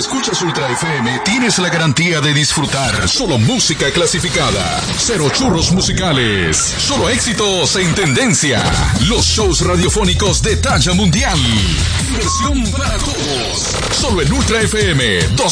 escuchas Ultra FM, tienes la garantía de disfrutar solo música clasificada, cero churros musicales, solo éxitos en tendencia, los shows radiofónicos de talla mundial, diversión para todos, solo en Ultra FM